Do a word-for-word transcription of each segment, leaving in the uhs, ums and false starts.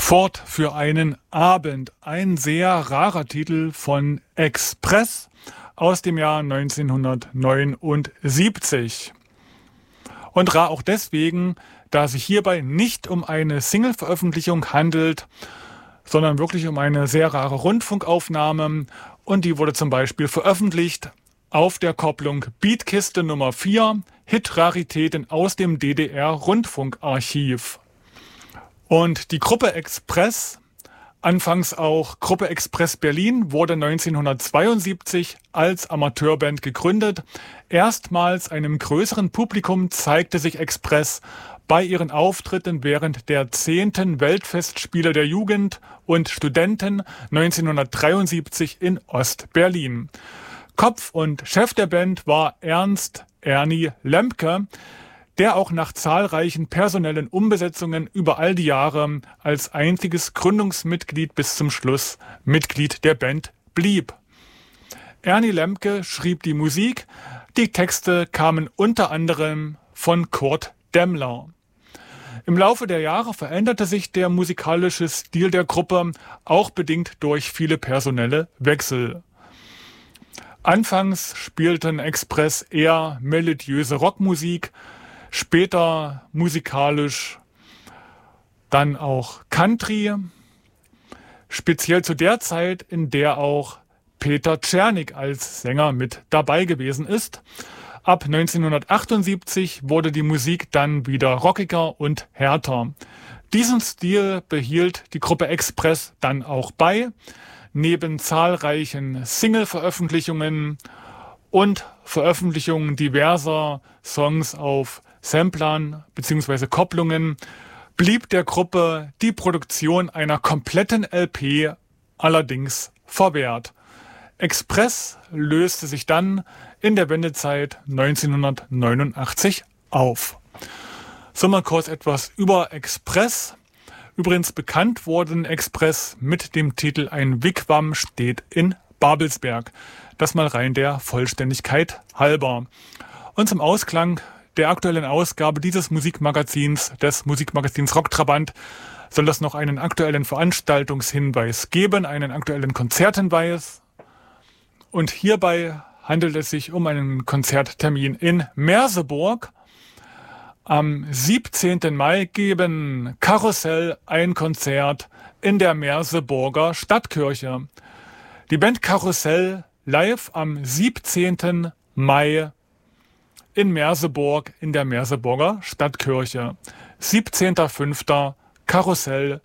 Fort für einen Abend. Ein sehr rarer Titel von Express aus dem Jahr neunzehnhundertneunundsiebzig. Und rar auch deswegen, da es sich hierbei nicht um eine Single-Veröffentlichung handelt, sondern wirklich um eine sehr rare Rundfunkaufnahme. Und die wurde zum Beispiel veröffentlicht auf der Kopplung Beatkiste Nummer vier, Hit-Raritäten aus dem D D R-Rundfunkarchiv. Und die Gruppe Express, anfangs auch Gruppe Express Berlin, wurde neunzehnhundertzweiundsiebzig als Amateurband gegründet. Erstmals einem größeren Publikum zeigte sich Express bei ihren Auftritten während der zehnten Weltfestspiele der Jugend und Studenten neunzehnhundertdreiundsiebzig in Ost-Berlin. Kopf und Chef der Band war Ernst Ernie Lemke, der auch nach zahlreichen personellen Umbesetzungen über all die Jahre als einziges Gründungsmitglied bis zum Schluss Mitglied der Band blieb. Ernie Lemke schrieb die Musik, die Texte kamen unter anderem von Kurt Demmler. Im Laufe der Jahre veränderte sich der musikalische Stil der Gruppe, auch bedingt durch viele personelle Wechsel. Anfangs spielten Express eher melodiöse Rockmusik, später musikalisch dann auch Country, speziell zu der Zeit, in der auch Peter Czernik als Sänger mit dabei gewesen ist. Ab neunzehnhundertachtundsiebzig wurde die Musik dann wieder rockiger und härter. Diesen Stil behielt die Gruppe Express dann auch bei, neben zahlreichen Single-Veröffentlichungen und Veröffentlichungen diverser Songs auf Samplern bzw. Kopplungen blieb der Gruppe die Produktion einer kompletten L P allerdings verwehrt. Express löste sich dann in der Wendezeit neunzehnhundertneunundachtzig auf. So, mal kurz etwas über Express. Übrigens bekannt wurden Express mit dem Titel Ein Wigwam steht in Babelsberg. Das mal rein der Vollständigkeit halber. Und zum Ausklang der aktuellen Ausgabe dieses Musikmagazins, des Musikmagazins Rocktrabant, soll es noch einen aktuellen Veranstaltungshinweis geben, einen aktuellen Konzerthinweis. Und hierbei handelt es sich um einen Konzerttermin in Merseburg. Am siebzehnten Mai geben Karussell ein Konzert in der Merseburger Stadtkirche. Die Band Karussell live am siebzehnten Mai in Merseburg in der Merseburger Stadtkirche. siebzehnter fünfter Karussell,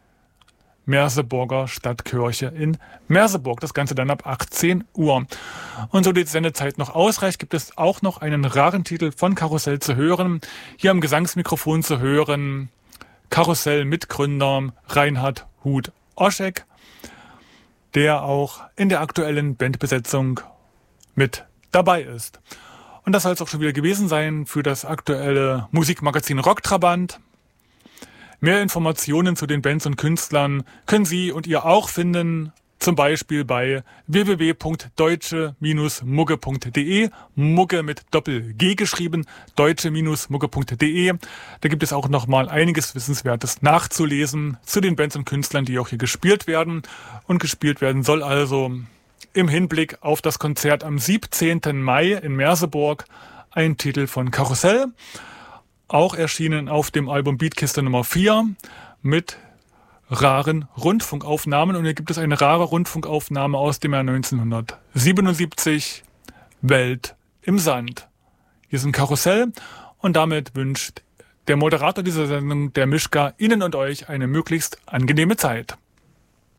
Merseburger Stadtkirche in Merseburg. Das Ganze dann ab achtzehn Uhr. Und so die Sendezeit noch ausreicht, gibt es auch noch einen raren Titel von Karussell zu hören. Hier am Gesangsmikrofon zu hören Karussell-Mitgründer Reinhard Huth-Oschek, der auch in der aktuellen Bandbesetzung mit dabei ist. Und das soll es auch schon wieder gewesen sein für das aktuelle Musikmagazin Rocktrabant. Mehr Informationen zu den Bands und Künstlern können Sie und ihr auch finden, zum Beispiel bei w w w punkt deutsche Mugge punkt de, Mugge mit Doppel-G geschrieben, deutsche Mugge punkt de. Da gibt es auch nochmal einiges Wissenswertes nachzulesen zu den Bands und Künstlern, die auch hier gespielt werden. Und gespielt werden soll also im Hinblick auf das Konzert am siebzehnten Mai in Merseburg ein Titel von Karussell, auch erschienen auf dem Album Beatkiste Nummer vier mit raren Rundfunkaufnahmen. Und hier gibt es eine rare Rundfunkaufnahme aus dem Jahr neunzehnhundertsiebenundsiebzig, Welt im Sand. Hier ist ein Karussell und damit wünscht der Moderator dieser Sendung, der Mischka, Ihnen und euch eine möglichst angenehme Zeit.